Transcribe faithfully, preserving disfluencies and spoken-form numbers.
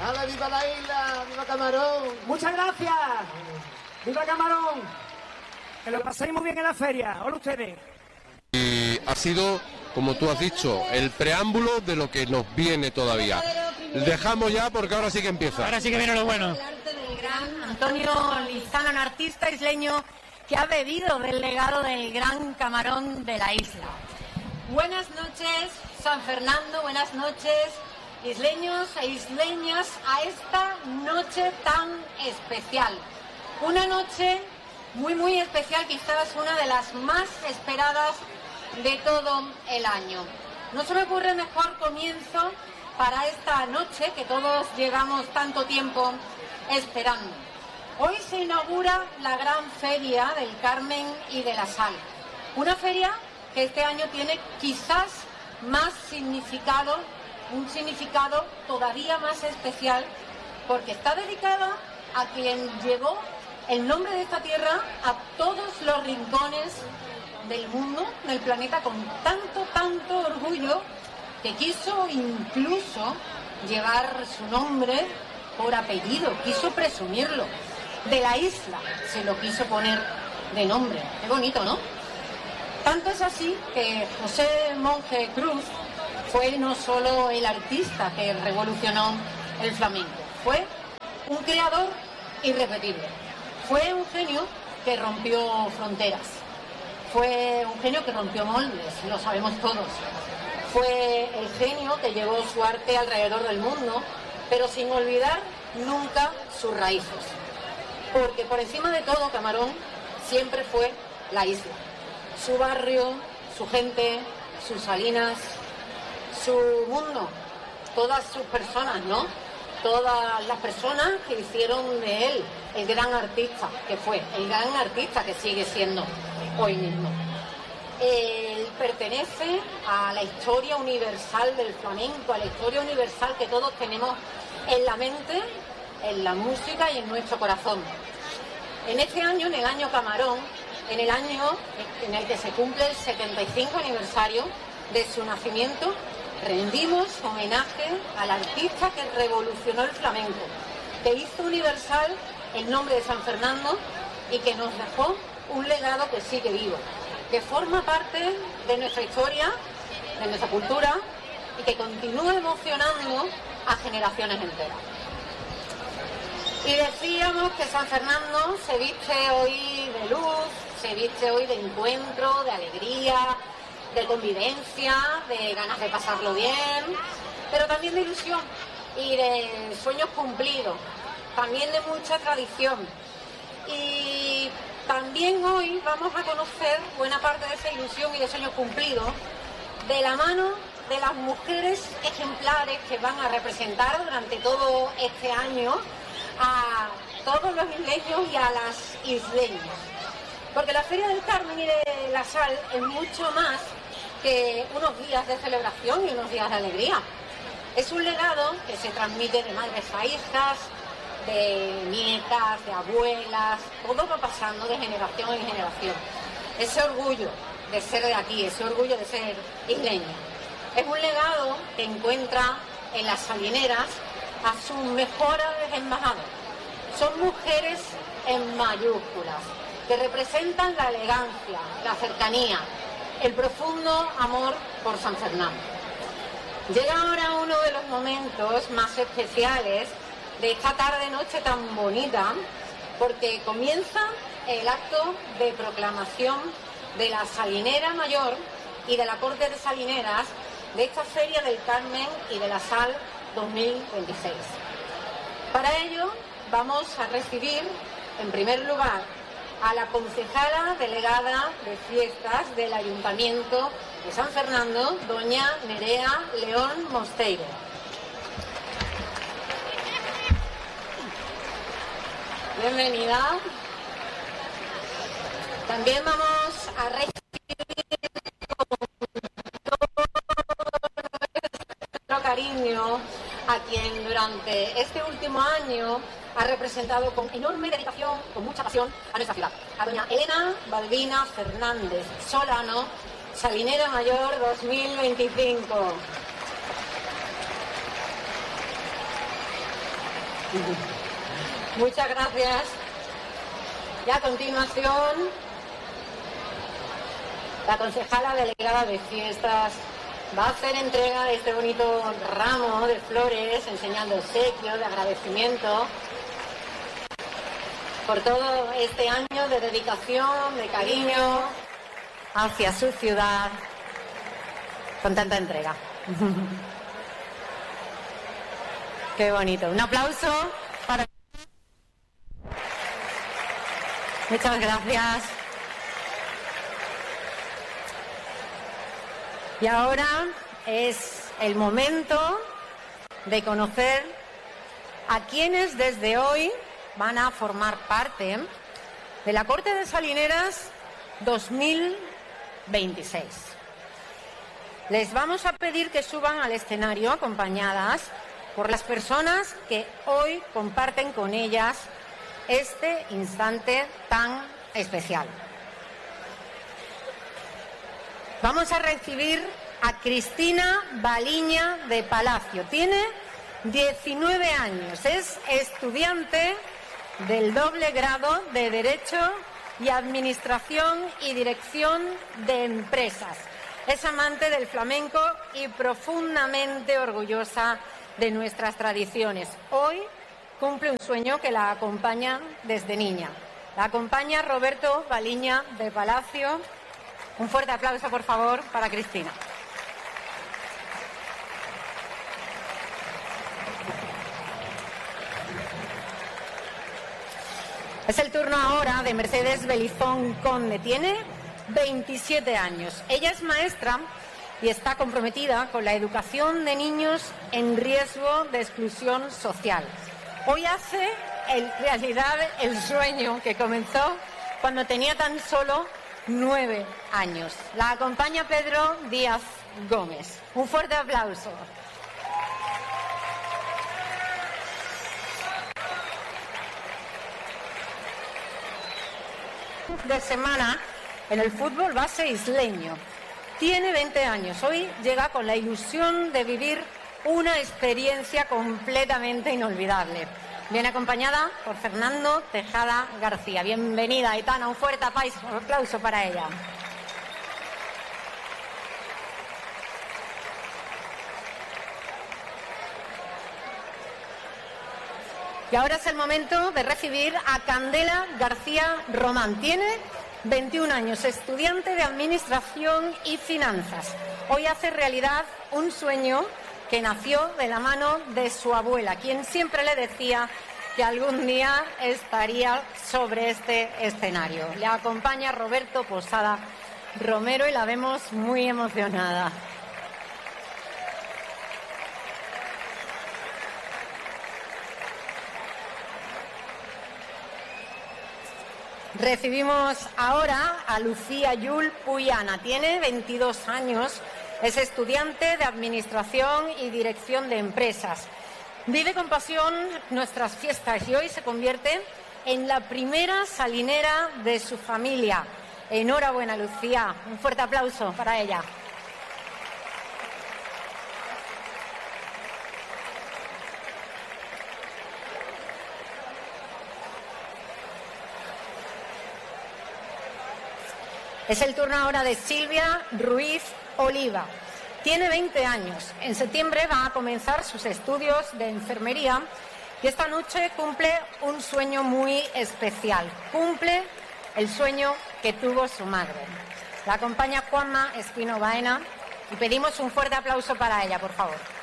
¡Hala, viva la isla! ¡Viva Camarón! ¡Muchas gracias! ¡Viva Camarón! Que lo paséis muy bien en la feria. Hola ustedes. Y ha sido, como tú has dicho, el preámbulo de lo que nos viene todavía. Dejamos ya porque ahora sí que empieza. Ahora sí que viene lo bueno. El arte del gran Antonio Lizana, un artista isleño que ha bebido del legado del gran Camarón de la isla. Buenas noches, San Fernando, buenas noches, isleños e isleñas, a esta noche tan especial. Una noche muy, muy especial, quizás una de las más esperadas de todo el año. No se me ocurre mejor comienzo para esta noche que todos llevamos tanto tiempo esperando. Hoy se inaugura la gran feria del Carmen y de la Sal. Una feria que este año tiene quizás más significado, un significado todavía más especial, porque está dedicada a quien llevó el nombre de esta tierra a todos los rincones del mundo, del planeta, con tanto, tanto orgullo, que quiso incluso llevar su nombre por apellido, quiso presumirlo. De la isla se lo quiso poner de nombre. Qué bonito, ¿no? Tanto es así que José Monje Cruz fue no solo el artista que revolucionó el flamenco, fue un creador irrepetible. Fue un genio que rompió fronteras. Fue un genio que rompió moldes, lo sabemos todos. Fue el genio que llevó su arte alrededor del mundo, pero sin olvidar nunca sus raíces. Porque por encima de todo, Camarón siempre fue la isla. Su barrio, su gente, sus salinas, su mundo, todas sus personas, ¿no? Todas las personas que hicieron de él el gran artista que fue, el gran artista que sigue siendo hoy mismo. Él pertenece a la historia universal del flamenco, a la historia universal que todos tenemos en la mente, en la música y en nuestro corazón. En este año, en el año Camarón, en el año en el que se cumple el setenta y cinco aniversario de su nacimiento, rendimos homenaje al artista que revolucionó el flamenco, que hizo universal el nombre de San Fernando y que nos dejó un legado que sigue vivo, que forma parte de nuestra historia, de nuestra cultura y que continúa emocionando a generaciones enteras. Y decíamos que San Fernando se viste hoy de luz, se viste hoy de encuentro, de alegría, de convivencia, de ganas de pasarlo bien, pero también de ilusión y de sueños cumplidos, también de mucha tradición. Y también hoy vamos a conocer buena parte de esa ilusión y de sueños cumplidos de la mano de las mujeres ejemplares que van a representar durante todo este año a todos los isleños y a las isleñas. Porque la Feria del Carmen y de la Sal es mucho más que unos días de celebración y unos días de alegría. Es un legado que se transmite de madres a hijas, de nietas, de abuelas, todo va pasando de generación en generación. Ese orgullo de ser de aquí, ese orgullo de ser isleño. Es un legado que encuentra en las salineras a sus mejores embajadas. Son mujeres en mayúsculas, que representan la elegancia, la cercanía, el profundo amor por San Fernando. Llega ahora uno de los momentos más especiales de esta tarde-noche tan bonita, porque comienza el acto de proclamación de la Salinera Mayor y de la Corte de Salineras de esta Feria del Carmen y de la Sal dos mil veintiséis. Para ello vamos a recibir, en primer lugar, a la concejala delegada de fiestas del Ayuntamiento de San Fernando, doña Nerea León Mosteiro. Bienvenida. También vamos a recibir con todo nuestro cariño a quien durante este último año ha representado con enorme dedicación, con mucha pasión, a nuestra ciudad. A doña Elena Balbina Fernández Solano, Salinera Mayor dos mil veinticinco. Muchas gracias. Y a continuación, la concejala delegada de fiestas va a hacer entrega de este bonito ramo de flores, enseñando obsequio de agradecimiento por todo este año de dedicación, de cariño hacia su ciudad, con tanta entrega. Qué bonito. Un aplauso para... Muchas gracias. Y ahora es el momento de conocer a quienes desde hoy van a formar parte de la Corte de Salineras dos mil veintiséis. Les vamos a pedir que suban al escenario acompañadas por las personas que hoy comparten con ellas este instante tan especial. Vamos a recibir a Cristina Baliña de Palacio. Tiene diecinueve años, es estudiante del doble grado de Derecho y Administración y Dirección de Empresas. Es amante del flamenco y profundamente orgullosa de nuestras tradiciones. Hoy cumple un sueño que la acompaña desde niña. La acompaña Roberto Baliña de Palacio. Un fuerte aplauso, por favor, para Cristina. Es el turno ahora de Mercedes Belizón Conde. Tiene veintisiete años. Ella es maestra y está comprometida con la educación de niños en riesgo de exclusión social. Hoy hace en realidad el sueño que comenzó cuando tenía tan solo nueve años. La acompaña Pedro Díaz Gómez. Un fuerte aplauso. De semana en el fútbol base isleño. Tiene veinte años. Hoy llega con la ilusión de vivir una experiencia completamente inolvidable. Viene acompañada por Fernando Tejada García. Bienvenida, Aitana. Un fuerte aplauso para ella. Y ahora es el momento de recibir a Candela García Román. Tiene veintiún años, estudiante de Administración y Finanzas. Hoy hace realidad un sueño que nació de la mano de su abuela, quien siempre le decía que algún día estaría sobre este escenario. Le acompaña Roberto Posada Romero y la vemos muy emocionada. Recibimos ahora a Lucía Yul Puyana. Tiene veintidós años, es estudiante de Administración y Dirección de Empresas. Vive con pasión nuestras fiestas y hoy se convierte en la primera salinera de su familia. Enhorabuena, Lucía. Un fuerte aplauso para ella. Es el turno ahora de Silvia Ruiz Oliva. Tiene veinte años. En septiembre va a comenzar sus estudios de enfermería y esta noche cumple un sueño muy especial. Cumple el sueño que tuvo su madre. La acompaña Juanma Espino Baena y pedimos un fuerte aplauso para ella, por favor.